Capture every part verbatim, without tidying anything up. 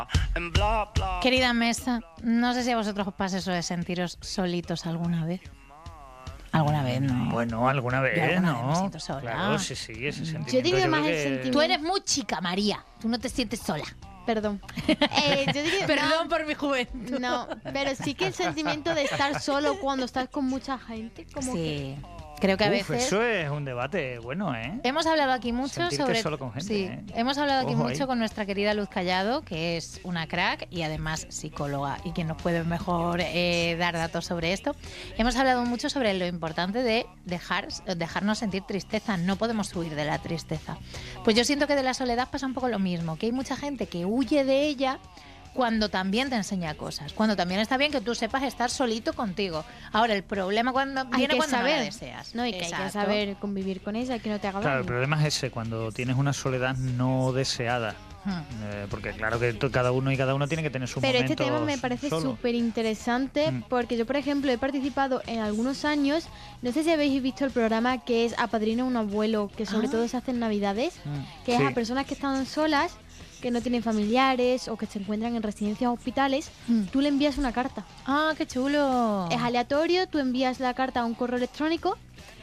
Querida mesa, no sé si a vosotros os pasa eso de sentiros solitos alguna vez. ¿Alguna vez no? Bueno, alguna vez, alguna ¿no? vez me siento sola. Claro, sí, sí, ese sentimiento. Yo diría yo más creo el que- sentimiento. Tú eres muy chica, María. Tú no te sientes sola. Perdón. Eh, yo diría, Perdón por mi juventud. no, no, pero sí que el sentimiento de estar solo cuando estás con mucha gente, como que... Sí, creo que a Uf, veces... eso es un debate bueno, ¿eh? Hemos hablado aquí mucho Sentirte sobre... solo con gente, sí, ¿eh? hemos hablado aquí Ojo mucho ahí. con nuestra querida Luz Callado, que es una crack y además psicóloga y quien nos puede mejor eh, dar datos sobre esto. Hemos hablado mucho sobre lo importante de dejar, dejarnos sentir tristeza. No podemos huir de la tristeza. Pues yo siento que de la soledad pasa un poco lo mismo, que hay mucha gente que huye de ella cuando también te enseña cosas, cuando también está bien que tú sepas estar solito contigo. Ahora, el problema cuando Hay viene que cuando saber, no la deseas. No, y que hay Exacto. que saber convivir con ella y que no te haga Claro, el daño. problema es ese, cuando tienes una soledad no deseada. Hmm. Eh, porque claro que to- cada uno y cada uno tiene que tener su Pero momento este tema me parece solo. súper interesante Mm. porque yo, por ejemplo, he participado en algunos años, no sé si habéis visto el programa que es Apadrina un abuelo, que sobre Ah. todo se hace en Navidades, Mm, que sí. es a personas que están solas, que no tienen familiares o que se encuentran en residencias o hospitales, Mm. tú le envías una carta. Ah, qué chulo. Es aleatorio, tú envías la carta a un correo electrónico.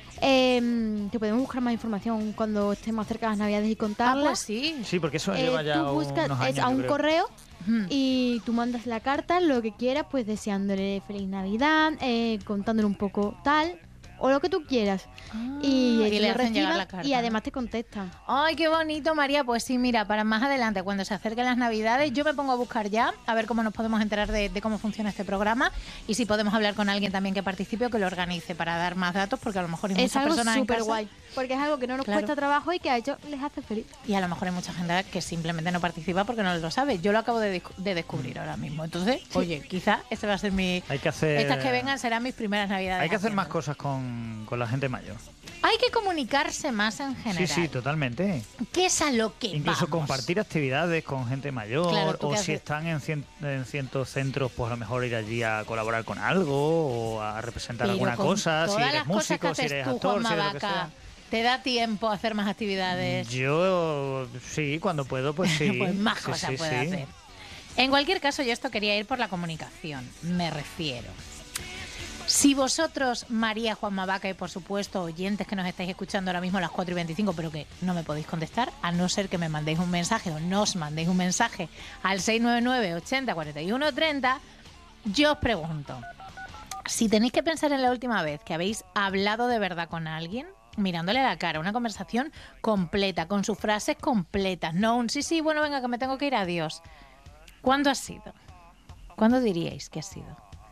Eh, te podemos buscar más información cuando estemos cerca de las Navidades y Ah, contarla. pues sí. Sí, porque eso Eh, lleva ya tú buscas unos es años, a yo un creo. correo Hmm. y tú mandas la carta, lo que quieras, pues deseándole feliz Navidad, eh, contándole un poco tal, o lo que tú quieras. Ah, y ellos le lo hacen llegar reciban la carta. y ¿no? además te contestan. Ay, qué bonito, María. Pues sí, mira, para más adelante, cuando se acerquen las Navidades, yo me pongo a buscar ya, a ver cómo nos podemos enterar de, de cómo funciona este programa y si podemos hablar con alguien también que participe o que lo organice para dar más datos, porque a lo mejor hay Es muchas algo personas en súper casa guay, porque es algo que no nos Claro. cuesta trabajo y que a ellos les hace feliz. y a lo mejor hay mucha gente que simplemente no participa porque no lo sabe. Yo lo acabo de, discu- de descubrir ahora mismo. Entonces, oye, quizá este va a ser mi... Hay que hacer, Estas que vengan serán mis primeras Navidades. hay que hacer más haciendo. cosas con, con la gente mayor. Hay que comunicarse más en general. Sí, sí, totalmente. ¿Qué es a lo que Incluso vamos? compartir actividades con gente mayor, Claro, ¿tú o qué si haces? están en, cien- en ciertos centros, pues a lo mejor ir allí a colaborar con algo o a representar Pero alguna con cosa, si todas eres las cosas que músico, si haces eres tú, actor, Juanma si eres lo que Vaca, sea. ¿te da tiempo a hacer más actividades? Yo sí, cuando puedo, pues sí. Pues más Sí, cosas sí, puede sí. hacer. En cualquier caso, yo esto quería ir por la comunicación, me refiero. Si vosotros, María, Juanma Vaca y por supuesto oyentes que nos estáis escuchando ahora mismo a las cuatro y veinticinco, pero que no me podéis contestar, a no ser que me mandéis un mensaje o nos mandéis un mensaje al seis nueve nueve, ochenta, cuarenta y uno, treinta, yo os pregunto, si tenéis que pensar en la última vez que habéis hablado de verdad con alguien, mirándole a la cara, una conversación completa, con sus frases completas, no un sí, sí, bueno, venga, que me tengo que ir, adiós. ¿Cuándo ha sido? ¿Cuándo diríais que ha sido?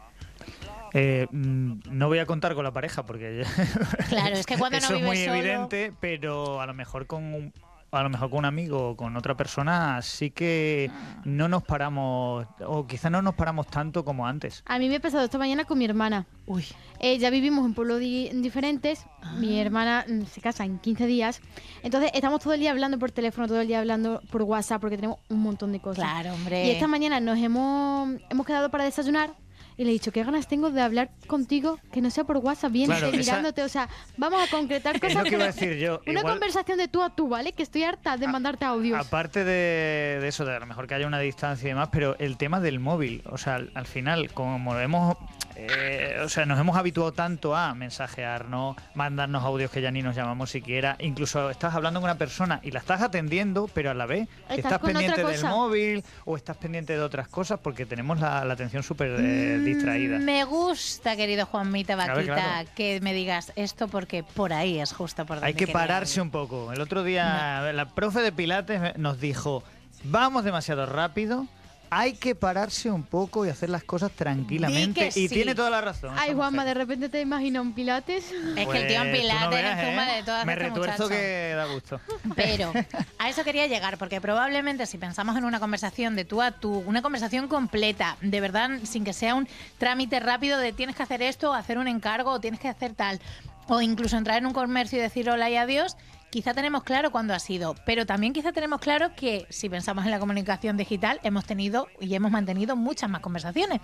Eh, mm, no voy a contar con la pareja porque Claro, es que cuando no eso es vives muy solo- evidente, pero a lo mejor con un, a lo mejor con un amigo o con otra persona sí que no nos paramos, o quizás no nos paramos tanto como antes. A mí me ha pasado esta mañana con mi hermana. Uy, Eh, ya vivimos en pueblos di- diferentes. Mi hermana mm, se casa en quince días. Entonces estamos todo el día hablando por teléfono, todo el día hablando por WhatsApp, porque tenemos un montón de cosas. claro, hombre. Y esta mañana nos hemos, hemos quedado para desayunar. Y le he dicho, qué ganas tengo de hablar contigo, que no sea por WhatsApp, bien, Claro, esa- mirándote. O sea, vamos a concretar cosas. Es lo que iba a pero- decir yo. Una Igual- conversación de tú a tú, ¿vale? Que estoy harta de mandarte audios. Aparte de, de eso, de a lo mejor que haya una distancia y demás, pero el tema del móvil, o sea, al, al final, como hemos, eh, o sea, nos hemos habituado tanto a mensajearnos, mandarnos audios que ya ni nos llamamos siquiera, incluso estás hablando con una persona y la estás atendiendo, pero a la vez Estás estás con otra pendiente del cosa. móvil o estás pendiente de otras cosas porque tenemos la, la atención súper eh, distraída. Me gusta, querido Juanmita ver, Vaquita, claro. que me digas esto porque por ahí es justo por donde Hay que quería pararse ir. un poco. El otro día la profe de Pilates nos dijo, vamos demasiado rápido, hay que pararse un poco y hacer las cosas tranquilamente. Di que Y sí. tiene toda la razón. Ay, esta Juanma, de mujer. repente te imagino un pilates. Es que el tío en Pues, tú Pilates no veas, encima ¿eh? de todas Me este retuerzo muchacho. que da gusto. Pero a eso quería llegar, porque probablemente si pensamos en una conversación de tú a tú, una conversación completa, de verdad, sin que sea un trámite rápido de tienes que hacer esto, o hacer un encargo, o tienes que hacer tal, o incluso entrar en un comercio y decir hola y adiós, quizá tenemos claro cuándo ha sido, pero también quizá tenemos claro que si pensamos en la comunicación digital, hemos tenido y hemos mantenido muchas más conversaciones.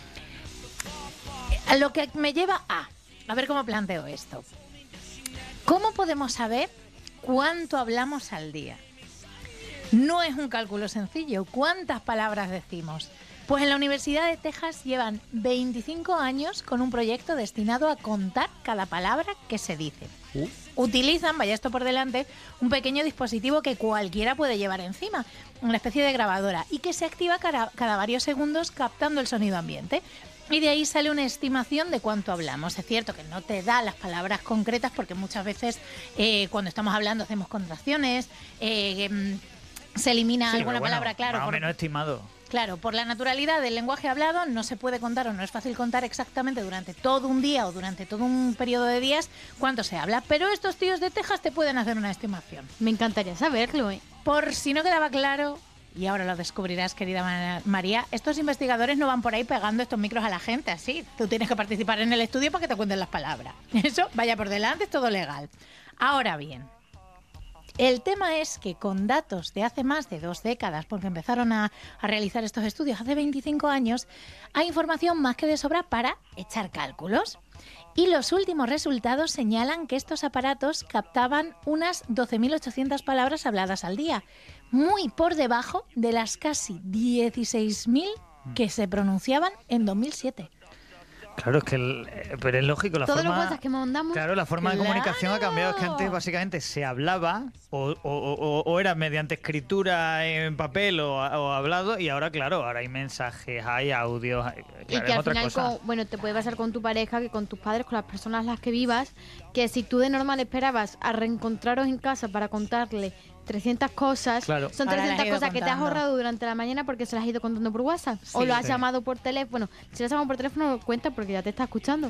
A lo que me lleva a, a ver cómo planteo esto. ¿Cómo podemos saber cuánto hablamos al día? No es un cálculo sencillo. ¿Cuántas palabras decimos? Pues en la Universidad de Texas llevan veinticinco años con un proyecto destinado a contar cada palabra que se dice. Uh. Utilizan, vaya esto por delante, un pequeño dispositivo que cualquiera puede llevar encima, una especie de grabadora, y que se activa cada, cada varios segundos captando el sonido ambiente. Y de ahí sale una estimación de cuánto hablamos. Es cierto que no te da las palabras concretas porque muchas veces eh, cuando estamos hablando hacemos contracciones, eh, se elimina Sí, alguna pero bueno, palabra, claro. Más o por- menos estimado. Claro, por la naturalidad del lenguaje hablado no se puede contar o no es fácil contar exactamente durante todo un día o durante todo un periodo de días cuánto se habla, pero estos tíos de Texas te pueden hacer una estimación. Me encantaría saberlo, ¿eh? Por si no quedaba claro, y ahora lo descubrirás, querida Ma- María, estos investigadores no van por ahí pegando estos micros a la gente así. Tú tienes que participar en el estudio para que te cuenten las palabras. Eso, vaya por delante, es todo legal. Ahora bien, el tema es que con datos de hace más de dos décadas, porque empezaron a, a realizar estos estudios hace veinticinco años, hay información más que de sobra para echar cálculos. Y los últimos resultados señalan que estos aparatos captaban unas doce mil ochocientas palabras habladas al día, muy por debajo de las casi dieciséis mil que se pronunciaban en dos mil siete. Claro, es que el- eh, pero es lógico, la Todos forma... los WhatsApp que mandamos. Claro, la forma de ¡Claro! comunicación ha cambiado. Es que antes básicamente se hablaba o, o- o- o era mediante escritura en papel o, o hablado, y ahora, claro, ahora hay mensajes, hay audios, hay- Y claro, que es al otra final, cosa. con- bueno, te puede pasar con tu pareja, que con tus padres, con las personas las que vivas, que si tú de normal esperabas a reencontraros en casa para contarle trescientas cosas, Claro. son Ahora las trescientas he ido cosas que te has contando. ahorrado durante la mañana porque se las has ido contando por WhatsApp. o Sí. lo has Sí. llamado por teléfono. Si lo has llamado por teléfono, cuenta porque ya te está escuchando.